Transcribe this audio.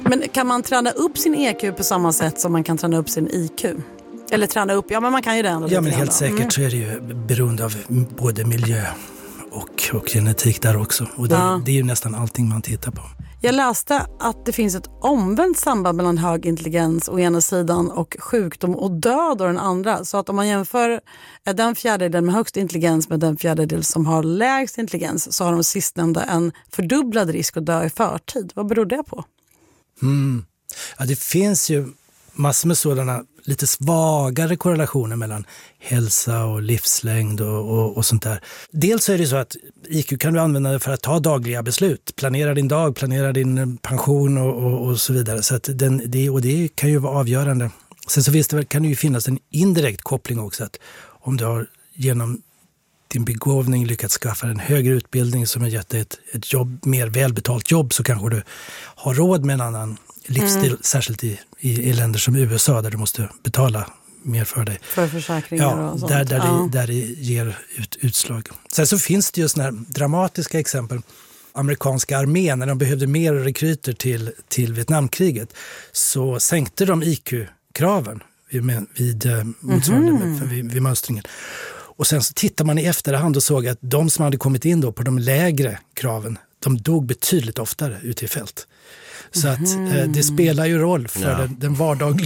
Men kan man träna upp sin EQ på samma sätt som man kan träna upp sin IQ? Eller träna upp, ja men man kan ju det ändå. Ja men helt säkert så är det ju beroende av både miljö och genetik där också. Och det är ju nästan allting man tittar på. Jag läste att det finns ett omvänt samband mellan hög intelligens å ena sidan och sjukdom och död å den andra. Så att om man jämför den fjärdedel med högst intelligens med den fjärdedel som har lägst intelligens, så har de sistnämnda en fördubblad risk att dö i förtid. Vad beror det på? Ja, det finns ju massor med sådana lite svagare korrelationer mellan hälsa och livslängd och sånt där. Dels är det så att IQ kan du använda för att ta dagliga beslut. Planera din dag, planera din pension och så vidare. Så att det kan ju vara avgörande. Sen så kan det ju finnas en indirekt koppling också. Att om du har genom din begåvning lyckats skaffa en högre utbildning som har gett dig ett jobb, mer välbetalt jobb, så kanske du har råd med en annan livsstil, särskilt i länder som USA där du måste betala mer för dig. För försäkringar och sånt. Där det ger utslag. Sen så finns det ju såna här dramatiska exempel. Amerikanska armén, när de behövde mer rekryter till Vietnamkriget, så sänkte de IQ-kraven vid motsvarande vid mönstringen. Och sen så tittar man i efterhand och såg att de som hade kommit in då på de lägre kraven, de dog betydligt oftare ute i fält. Så att det spelar ju roll för den vardagliga